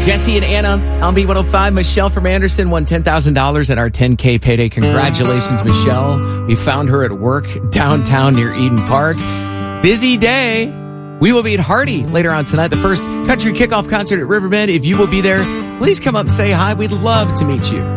Jesse and Anna on B105. Michelle from Anderson won $10,000 at our 10K payday. Congratulations, Michelle. We found her at work downtown near Eden Park. Busy day. We will be at Hardy later on tonight, the first country kickoff concert at Riverbend. If you will be there, please come up and say hi. We'd love to meet you.